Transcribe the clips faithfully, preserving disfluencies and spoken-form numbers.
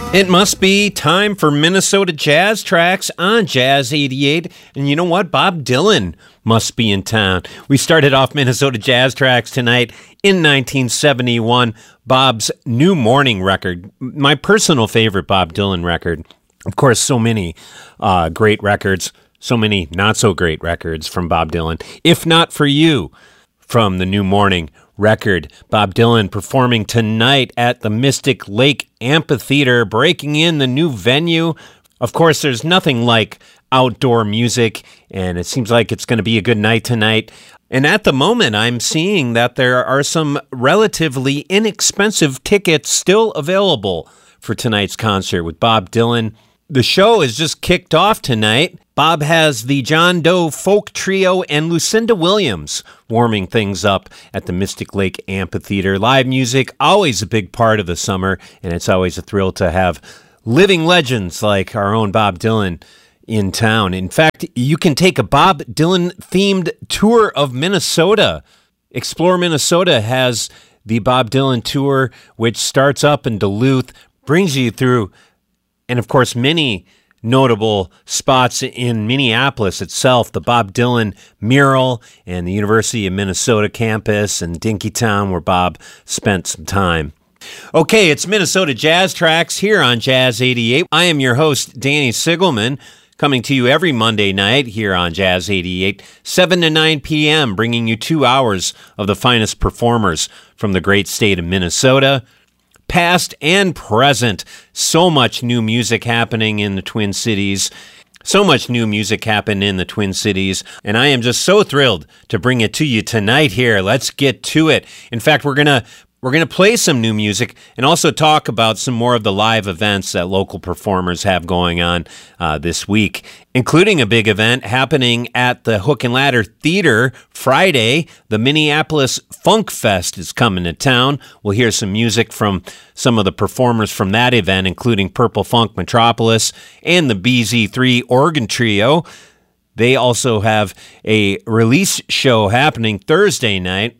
It must be time for Minnesota Jazz Tracks on Jazz eighty-eight. And you know what? Bob Dylan must be in town. We started off Minnesota Jazz Tracks tonight in nineteen seventy-one. Bob's New Morning record, my personal favorite Bob Dylan record. Of course, so many uh, great records, so many not so great records from Bob Dylan. If Not For You from the New Morning record. Bob Dylan performing tonight at the Mystic Lake Amphitheater, breaking in the new venue. Of course, there's nothing like outdoor music, and it seems like it's going to be a good night tonight. And at the moment, I'm seeing that there are some relatively inexpensive tickets still available for tonight's concert with Bob Dylan. The show is just kicked off tonight. Bob has the John Doe Folk Trio and Lucinda Williams warming things up at the Mystic Lake Amphitheater. Live music, always a big part of the summer, and it's always a thrill to have living legends like our own Bob Dylan in town. In fact, you can take a Bob Dylan-themed tour of Minnesota. Explore Minnesota has the Bob Dylan tour, which starts up in Duluth, brings you through, and of course, many notable spots in Minneapolis itself, the Bob Dylan mural and the University of Minnesota campus and Dinkytown, where Bob spent some time. Okay, it's Minnesota Jazz Tracks here on Jazz eighty-eight. I am your host, Danny Sigelman, coming to you every Monday night here on Jazz eighty-eight, seven to nine p.m., bringing you two hours of the finest performers from the great state of Minnesota. Past and present, so much new music happening in the Twin Cities. So much new music happened in the Twin Cities, and I am just so thrilled to bring it to you tonight here. Let's get to it. In fact, we're going to We're going to play some new music and also talk about some more of the live events that local performers have going on uh, this week, including a big event happening at the Hook and Ladder Theater Friday. The Minneapolis Funk Fest is coming to town. We'll hear some music from some of the performers from that event, including Purple Funk Metropolis and the B Z three Organ Trio. They also have a release show happening Thursday night.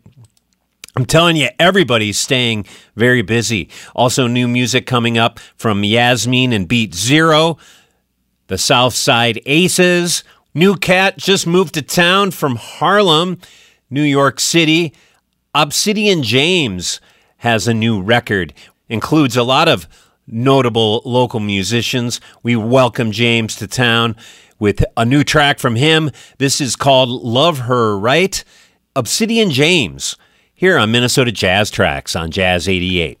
I'm telling you, everybody's staying very busy. Also, new music coming up from Yasmin and Beat Zero, the Southside Aces. New cat just moved to town from Harlem, New York City. Obsidian James has a new record. Includes a lot of notable local musicians. We welcome James to town with a new track from him. This is called Love Her Right. Obsidian James, here on Minnesota Jazz Tracks on Jazz eighty-eight.